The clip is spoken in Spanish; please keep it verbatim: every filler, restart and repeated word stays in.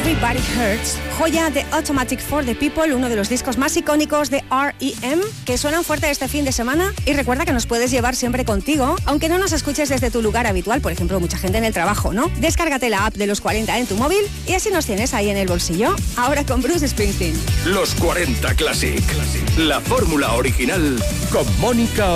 Everybody Hurts, joya de Automatic for the People, uno de los discos más icónicos de R E M, que suenan fuerte este fin de semana. Y recuerda que nos puedes llevar siempre contigo, aunque no nos escuches desde tu lugar habitual, por ejemplo, mucha gente en el trabajo, ¿no? Descárgate la app de los cuarenta en tu móvil y así nos tienes ahí en el bolsillo. Ahora con Bruce Springsteen. Los cuarenta Classic, la fórmula original con Mónica